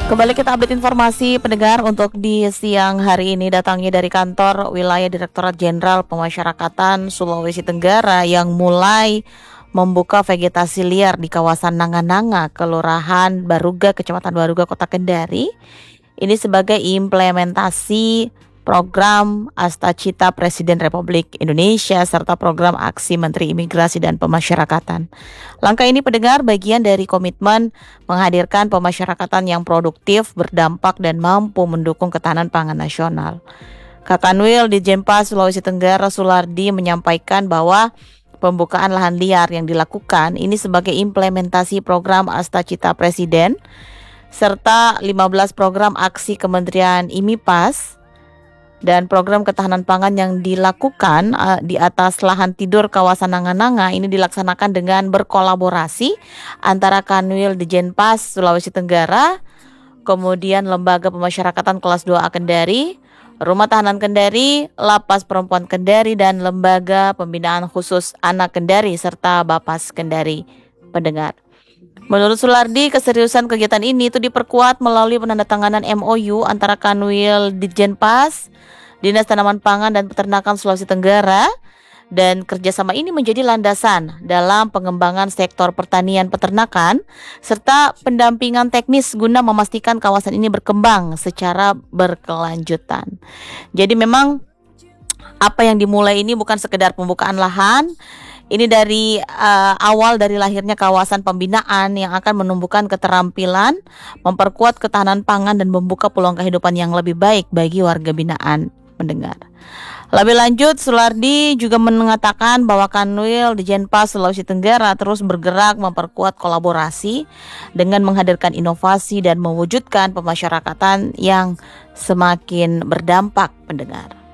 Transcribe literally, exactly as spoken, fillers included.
Kembali kita update informasi pendengar untuk di siang hari ini, datangnya dari kantor wilayah Direktorat Jenderal Pemasyarakatan Sulawesi Tenggara yang mulai membuka vegetasi liar di kawasan Nanga-Nanga, Kelurahan Baruga, Kecamatan Baruga, Kota Kendari. Ini sebagai implementasi program Astacita Presiden Republik Indonesia serta program Aksi Menteri Imigrasi dan Pemasyarakatan. Langkah ini pendengar bagian dari komitmen menghadirkan pemasyarakatan yang produktif, berdampak dan mampu mendukung ketahanan pangan nasional. Kakanwil di Jenpas Sulawesi Tenggara Sulardi menyampaikan bahwa pembukaan lahan liar yang dilakukan ini sebagai implementasi program Astacita Presiden serta lima belas program aksi Kementerian IMIPAS dan program ketahanan pangan yang dilakukan uh, di atas lahan tidur kawasan Nanga-Nanga ini dilaksanakan dengan berkolaborasi antara Kanwil di Jenpas Sulawesi Tenggara, kemudian Lembaga Pemasyarakatan Kelas dua A Kendari, Rumah Tahanan Kendari, Lapas Perempuan Kendari, dan Lembaga Pembinaan Khusus Anak Kendari serta Bapas Kendari. Pendengar, menurut Sulardi, keseriusan kegiatan ini itu diperkuat melalui penandatanganan M O U antara Kanwil di Jenpas, Dinas Tanaman Pangan dan Peternakan Sulawesi Tenggara, dan kerjasama ini menjadi landasan dalam pengembangan sektor pertanian peternakan serta pendampingan teknis guna memastikan kawasan ini berkembang secara berkelanjutan. Jadi memang apa yang dimulai ini bukan sekedar pembukaan lahan. Ini dari uh, awal dari lahirnya kawasan pembinaan yang akan menumbuhkan keterampilan, memperkuat ketahanan pangan dan membuka peluang kehidupan yang lebih baik bagi warga binaan. Mendengar. Lebih lanjut, Sulardi juga mengatakan bahwa Kanwil di Jenpas Sulawesi Tenggara terus bergerak memperkuat kolaborasi dengan menghadirkan inovasi dan mewujudkan pemasyarakatan yang semakin berdampak. Pendengar.